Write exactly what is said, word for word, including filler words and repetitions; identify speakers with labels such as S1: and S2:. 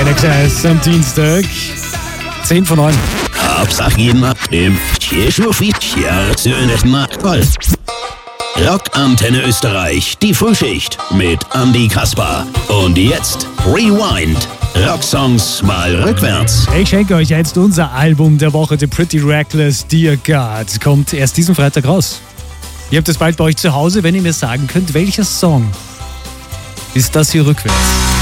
S1: Access am Dienstag. zehn von neun.
S2: Hauptsache jeden abnehmen. Rockantenne Österreich, die Frühschicht mit Andy Kasper. Und jetzt Rewind. Rocksongs mal rückwärts.
S1: Ich schenke euch jetzt unser Album der Woche, The Pretty Reckless Dear God. Kommt erst diesen Freitag raus. Ihr habt es bald bei euch zu Hause, wenn ihr mir sagen könnt, welcher Song ist das hier rückwärts.